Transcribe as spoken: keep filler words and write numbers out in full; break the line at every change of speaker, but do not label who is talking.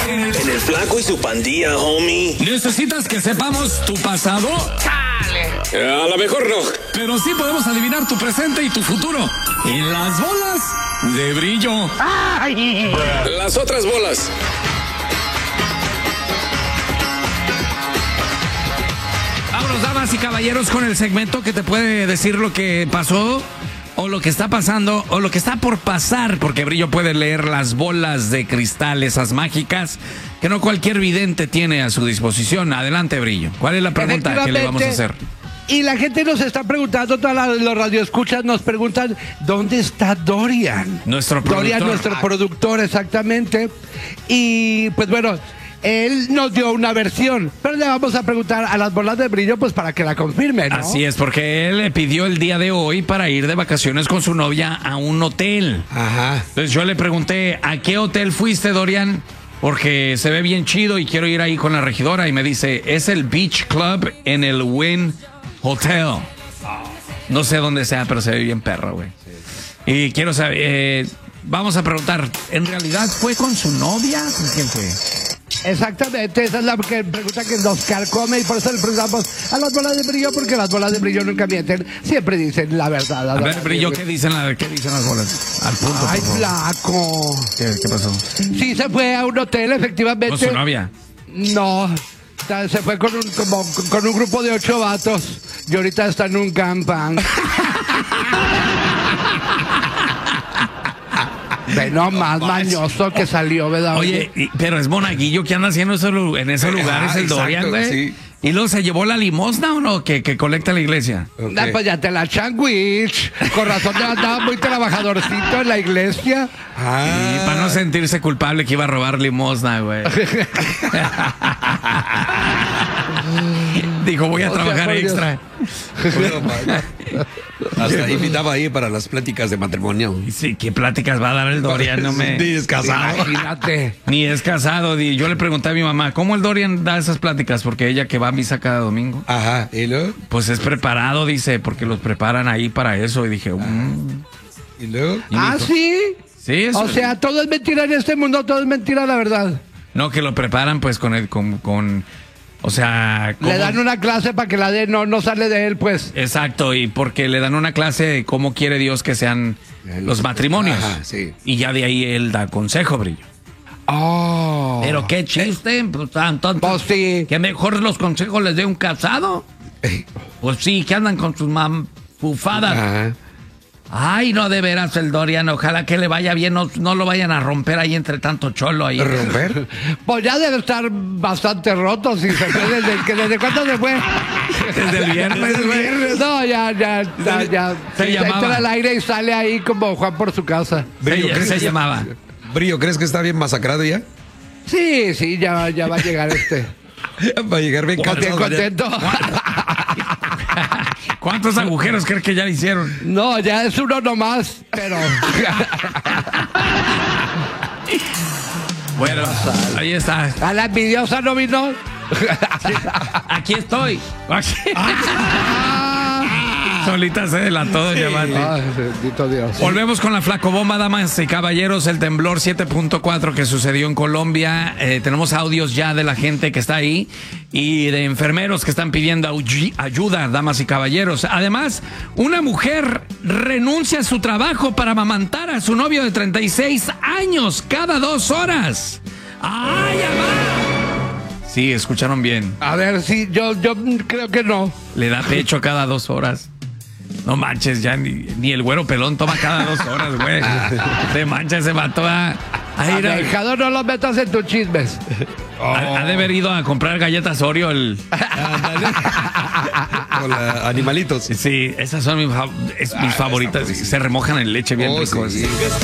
En el Flaco y su pandilla, homie.
¿Necesitas que sepamos tu pasado?
Eh, a lo mejor no.
Pero sí podemos adivinar tu presente y tu futuro. Y las bolas de brillo.
Las otras bolas.
Vámonos, damas y caballeros, con el segmento que te puede decir lo que pasó, o lo que está pasando, o lo que está por pasar, porque Brillo puede leer las bolas de cristal, esas mágicas, que no cualquier vidente tiene a su disposición. Adelante, Brillo. ¿Cuál es la pregunta que le vamos a hacer?
Y la gente nos está preguntando, todos los radioescuchas nos preguntan, ¿dónde está Dorian?
Nuestro productor.
Dorian, nuestro productor, exactamente. Y pues bueno, él nos dio una versión, pero le vamos a preguntar a las bolas de brillo pues para que la confirmen, ¿no?
Así es, porque él le pidió el día de hoy para ir de vacaciones con su novia a un hotel.
Ajá.
Entonces yo le pregunté, ¿a qué hotel fuiste, Dorian? Porque se ve bien chido y quiero ir ahí con la regidora. Y me dice, es el Beach Club en el Wynn Hotel. No sé dónde sea, pero se ve bien perro, güey. Y quiero saber, eh, vamos a preguntar, ¿en realidad fue con su novia? ¿Con quién fue?
Exactamente, esa es la que- pregunta que nos carcome y por eso le preguntamos a las bolas de brillo, porque las bolas de brillo nunca mienten, siempre dicen la verdad.
A ver, Brillo, ¿qué dicen, la, ¿qué dicen las bolas? Al punto,
Ay,
por favor.
flaco.
¿Qué, qué pasó?
Sí, se fue a un hotel, efectivamente.
¿Con su novia?
No, ta- se fue con un, como, con un grupo de ocho vatos y ahorita está en un campang. Ve nomás mañoso que salió, ¿verdad?
Oye, y- pero es monaguillo que anda haciendo eso, lu- en esos lugares,
Ah,
el Dorian,
exacto,
güey.
sí.
¿Y luego se llevó la limosna o no? Que, que colecta la iglesia.
Ok.
Ah, pues ya te la sandwich. Con razón ya andaba muy trabajadorcito en la iglesia.
Ah,
Y para no sentirse culpable que iba a robar limosna, güey. Dijo, voy a
O sea,
trabajar
por Dios.
extra.
bueno, vaya. Hasta invitaba ahí para las pláticas de matrimonio.
Y sí, ¿qué pláticas va a dar el Dorian? No me...
Ni es casado.
Imagínate.
Ni es casado. Di- Yo le pregunté a mi mamá, ¿cómo el Dorian da esas pláticas? Porque ella que va a misa cada domingo.
Ajá, ¿y luego?
Pues es preparado, dice, porque los preparan ahí para eso. Y dije, mm.
¿Y luego?
Y me
Ah,
dijo,
sí.
sí, eso.
O sea, todo es mentira en este mundo, todo es mentira, la verdad.
No, que lo preparan pues con el, con, con o sea...
Le
cómo-
dan una clase para que la dé, no, no sale de él, pues.
Exacto, y porque le dan una clase de cómo quiere Dios que sean los matrimonios.
Ajá, sí.
Y ya de ahí él da consejo, Brillo.
Oh.
Pero qué chiste, pues tan tonto.
Pues sí.
Que mejor los consejos les dé un casado. Pues sí, que andan con sus mafufadas.
Ajá.
Ay, no, de veras el Dorian, ojalá que le vaya bien, no, no lo vayan a romper ahí entre tanto cholo ahí.
¿Romper?
Pues ya debe estar bastante roto si se fue desde, que ¿desde cuándo se fue?
Desde el viernes, güey.
No, ya, ya, ya, ya.
Se llamaba.
Entra al aire y sale ahí como Juan por su casa.
Brillo,
Se,
¿crees
se
que-
llamaba.
Brillo, ¿crees que está bien masacrado ya?
Sí, sí, ya, ya va a llegar este.
Va a llegar bien
Bien
cansado.
contento.
¿Cuántos agujeros crees que ya le hicieron?
No, ya es uno nomás, pero.
Bueno, ahí está.
A la envidiosa no vino.
Aquí estoy. Solita se delató, doña Mati.
Ay, bendito Dios.
Volvemos con la flacobomba, damas y caballeros, el temblor siete punto cuatro que sucedió en Colombia. Eh, tenemos audios ya de la gente que está ahí y de enfermeros que están pidiendo auyi- ayuda, damas y caballeros. Además, una mujer renuncia a su trabajo para amamantar a su novio de treinta y seis años cada dos horas. ¡Ay, amá! Sí, escucharon bien.
A ver, sí, yo, yo creo que no.
Le da pecho cada dos horas. No manches, ya ni, ni el güero pelón toma cada dos horas, güey. Se mancha ese vato. A, a ir a-
Alejado, no lo metas en tus chismes.
ha, ha de haber ido a comprar galletas Oreo. El,
Con la- animalitos.
sí, esas son mis, fa- es- mis
Ah,
favoritas.
está buenísimo.
Se remojan en leche bien
Oh,
rico.
sí.
así.